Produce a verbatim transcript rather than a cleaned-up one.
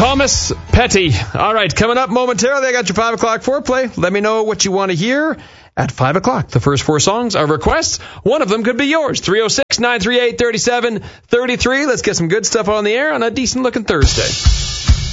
Thomas Petty. All right, coming up momentarily, I got your five o'clock foreplay. Let me know what you want to hear at five o'clock. The first four songs are requests. One of them could be yours. three oh six, nine three eight, three seven three three. Let's get some good stuff on the air on a decent-looking Thursday.